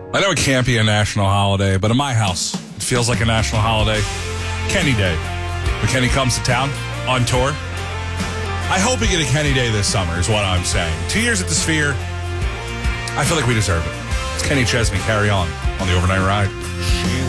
I know it can't be a national holiday, but in my house, it feels like a national holiday. Kenny Day. When Kenny comes to town on tour. I hope we get a Kenny Day this summer is what I'm saying. 2 years at the Sphere. I feel like we deserve it. It's Kenny Chesney. Carry on the Overnight Ride.